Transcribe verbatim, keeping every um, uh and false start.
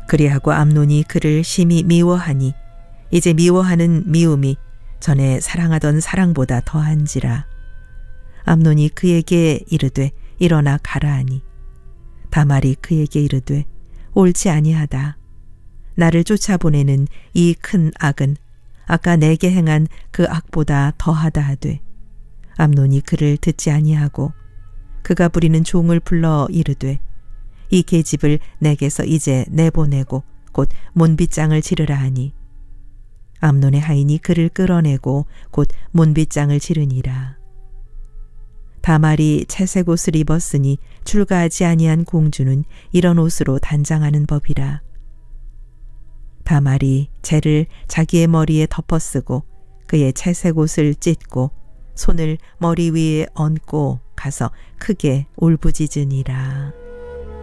그리하고 암논이 그를 심히 미워하니 이제 미워하는 미움이 전에 사랑하던 사랑보다 더한지라. 암논이 그에게 이르되 일어나 가라 하니 다말이 그에게 이르되 옳지 아니하다. 나를 쫓아보내는 이 큰 악은 아까 내게 행한 그 악보다 더하다 하되 암논이 그를 듣지 아니하고 그가 부리는 종을 불러 이르되 이 계집을 내게서 이제 내보내고 곧 문빗장을 지르라 하니 암논의 하인이 그를 끌어내고 곧 문빗장을 지르니라. 다말이 채색 옷을 입었으니 출가하지 아니한 공주는 이런 옷으로 단장하는 법이라. 다말이 재를 자기의 머리에 덮어쓰고 그의 채색 옷을 찢고 손을 머리 위에 얹고 가서 크게 울부짖으니라.